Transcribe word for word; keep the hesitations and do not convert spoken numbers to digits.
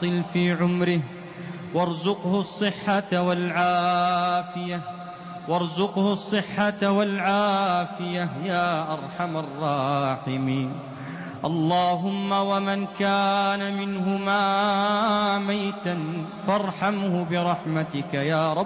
وأطل في عمره وارزقه الصحة والعافية وارزقه الصحة والعافية يا أرحم الراحمين. اللهم ومن كان منهما ميتا فارحمه برحمتك يا رب